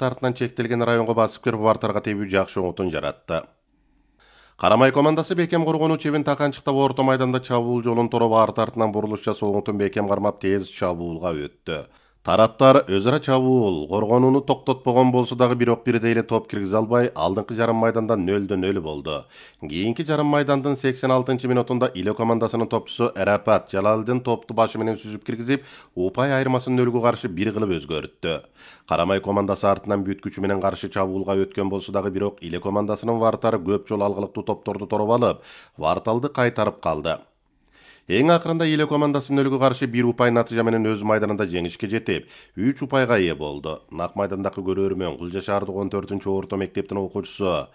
убакыт артынан чектелген районго басып кирип бартарга тебүү жакшы оңотун жаратты. Карамай командасы Бекем коргонуу чебин таканчыктап орто майданда чабуул жолун тороп арты артынан бурулуш жасоо оңотун Бекем кармап тез чабуулга өттү. Тараптар өзара чабуул коргонууну токтотпогон болсо дагы бирок бирдей эле топ киргизе албай, алдыңкы жарым майданда 0-0 болду. Кийинки жарым майдандын 86-минутунда Иле командасынын топчусу Эрапат Жалалдин топту башы менен сүзүп киргизип, упай айырмасын 0-га каршы 1 кылып өзгөрттү. Карамай командасы артынан бүт күчү менен каршы чабуулга өткөн болсо дагы бирок Иле командасынын вартары көп жолу алгылыктуу топторду тороп алып, варталды кайтарып калды. Эң акырында Иле командасы 0-га каршы 1 упай натыйжа менен өз майданында жеңишке жетип, 3 упайга ээ болду. Нак майдандагы көрөрмөн Кулжа шаардык 14-орто мектептин окуучусу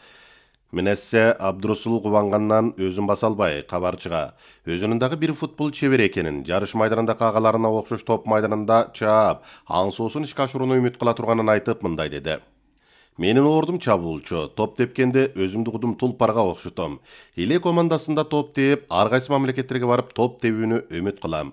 Минессе Абдурасул кубангандан өзүн баса албай, кабарчыга өзүнүн дагы бир футбол чебери экенин, жарыш майданында кагаларына окшош топ майданында чаап, аңсоосун ишке ашырууну үмүт кыла турганын айтып мындай деди. Менин ордум чабуулчу, топ тепкенде өзүмдү кудум тулпарга окшотом. Иле командасында топ теп, ар кайсы мамлекеттерге барып топ тебүүнү үмүт кылам.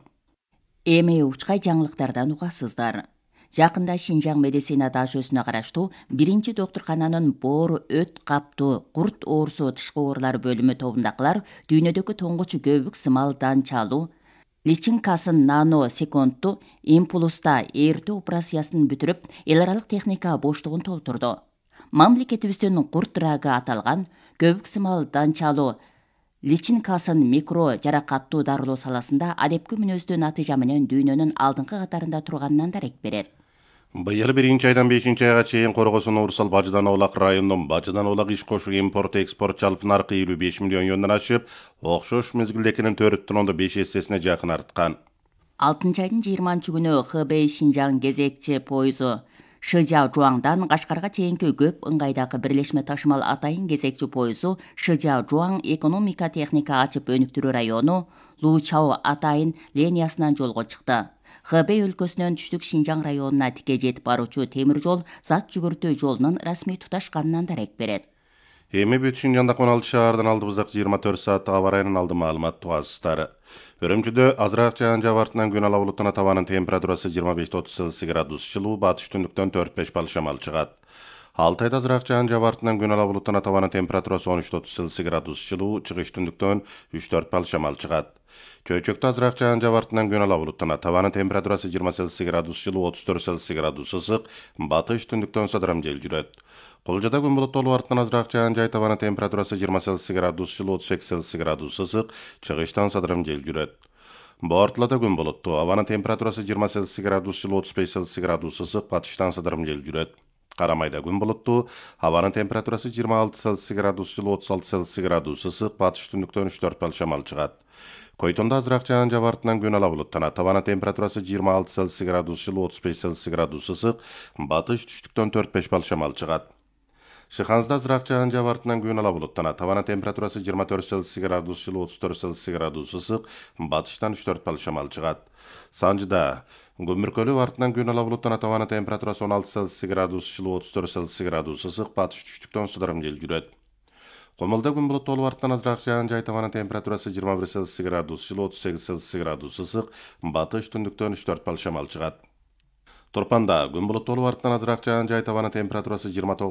Эми учкай жаңылыктардан угасыздар. Жакында Шинжаң медицина дашөсүнө караштуу 1-доктуркананын боор, өт каптуу, курт оорусу тышкы оорулар бөлүмү тобундагылар дүйнөдөгү тоңгуч көбүк сымал данчалуу личинкасын нано секундту импулуста ээртүү операциясын бүтүрүп, эл аралык техника боштугун толтурду. Мамлекетибиздин курт рагы аталган көбүк сымал данчалуу личинкасын микро жаракаттуу дарылоо саласында адепкү мүнөздүү натыйжа менен дүйнөнүн алдыңкы катарында турганынан дарек берет. Быйыл 1-айдан 5-айга чейин Коргосун Урсал Бажыдан Олак районунун Бажыдан Олак иш кошу импорт-экспорт жалпы наркы 55 миллион юандан ашып, окшош мезгилде экенин 4,5 эсесине жакын арткан. 6-айдын 20-күнү Хэбэй Шинжаң кезекчи пойузу Шижаожуаңдан Кашкарга чейинки көп ыңгайдагы бирлешме ташымал атайын кезекчи пойузу Шижаожуаң экономика техника ачып өнүктүрүү району Лучао атайын линиясынан жолго чыкты. Хэбэй өлкөсүнөн түштүк Шинжаң районуна тике жетип баруучу темир жол зат жүгүртүү жолунун расмий туташканынан дарек берет. Эми бүт Шинжаңдагы 16 шаардан алдыбыздагы 24 сааттык аба районун алды маалымат тугасыздар. Өрөмчүдө азыраак жаан жаап артынан күн ала булуттан табанын температурасы 25-30 градус жылуу, батыш түндүктөн 4-5 балл шамал чыгат. Алтайда азыраак жаан жаап артынан күн ала булуттан табанын температурасы 13-30 градус жылуу, чыгыш түндүктөн 3-4 балл шамал чыгат. Чөйчөктө азыраак жаан жаап артынан күн ала булуттан табанын температурасы 20 градус жылуу, 34 градус ысык, батыш түндүктөн садырам жел жүрөт. Кулжада күн булуттуу артынан азыраак жаан жай табанын температурасы 20 градус жылуу, 38 градус ысык, чыгыштан садырам жел жүрөт. Бортулада күн булуттуу, абанын температурасы 20 градус жылуу, 35 градус ысык, батыштан садырам жел жүрөт. Карамайда күн булуттуу, абанын температурасы 26 градус жылуу, 36 градус ысык, батыш түндүктөн 3-4 балл шамал чыгат. Койтонда азыраак жаан жаап артынан күн ала булуттана, табанын температурасы 26 градус жылуу, 35 градус ысык, батыш түштүктөн 4-5 балл шамал чыгат. Шыханзда азыраак жаан жаап артынан күн ала булуттана, табанын температурасы 24 градус жылуу, 34 градус ысык, батыштан 3-4 балл шамал чыгат. Санжыда Көмүркөлү артынан күн ала булуттана, табанын температурасы 16 градус жылуу, 34 градус ысык, батыш түштүктөн сударым жел жүрөт. Комулда күн булуттуу артынан азыраак жаан жай табанын температурасы 21 градус жылуу, 38 градус ысык, батыш түндүктөн 3-4 балл шамал чыгат. Турпанда күн булуттуу артынан азыраак жаан жай табанын температурасы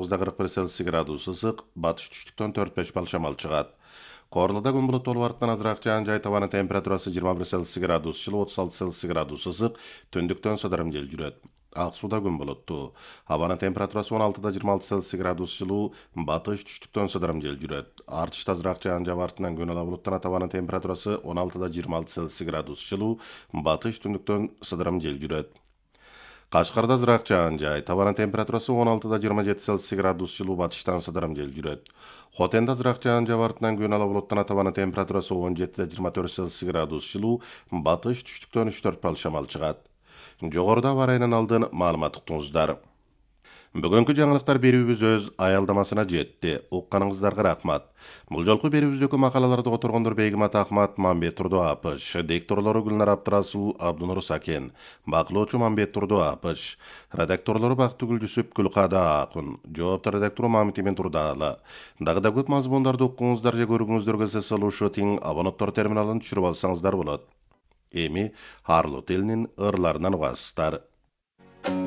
29-41 градус ысык, батыш түштүктөн 4-5 балл шамал чыгат. Корлуда күн булуттуу артынан азыраак жаан жай табанын температурасы 21 градус жылуу, 36 градус ысык, түндүктөн садарым жел жүрөт. Ак сууда күн булуттуу, абанын температурасы 16-26 градус жылуу, батыш түштүктөн садарым жел жүрөт. Артышта азыраак жаан жаап артынан күн ала булуттан табанын температурасы 16-26 градус жылуу, батыш түндүктөн садарым жел жүрөт. Кашкарда азыраак жаан жай, табанын температурасы 16-27 градус жылуу, батыштан садарым жел жүрөт. Хотенде азыраак жаан жаап артынан күн ала булуттан табанын температурасы 17-24 градус жылуу, батыш түштүктөн 3-4 балл шамал чыгат. Жогоруда аба районунун алдын маалымат уктуңуздар. Бүгүнкү жаңылыктар берүүбүз өз аялдамасына жетти. Укканыңыздарга рахмат. Бул жолку берүүбүздөгү макалаларды которгондор Бегимат Ахмат, Мамбет Турду Апыш, дикторлору Гүлнар Абдрасул, Абдунур Сакен, бакылоочу Мамбет Турду Апыш, редакторлору Бактыгүл Жүсүп, Күлкада Акын, жооптор редактору Мамит Имен Турдаалы. Дагы да көп мазмундарды уккуңуздар же көргүңүздөр келсе салушу тиң абоненттор терминалын түшүрүп алсаңыздар болот. Эми Харлу тилинин ырларынан угасыздар.